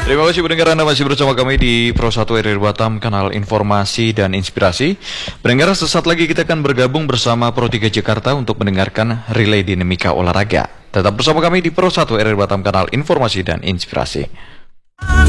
Terima kasih pendengar, Anda masih bersama kami di Pro 1 RRI Batam, kanal informasi dan inspirasi. Pendengar, sesaat lagi kita akan bergabung bersama Pro 3 Jakarta untuk mendengarkan relay dinamika olahraga. Tetap bersama kami di Pro 1 RRI Batam, kanal informasi dan inspirasi.